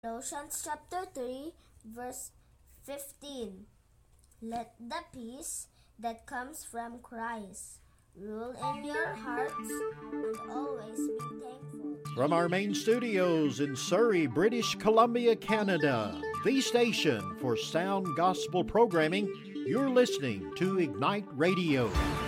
Colossians chapter 3, verse 15. Let the peace that comes from Christ rule in your hearts and always be thankful. From our main studios in Surrey, British Columbia, Canada, the station for sound gospel programming, you're listening to Ignite Radio.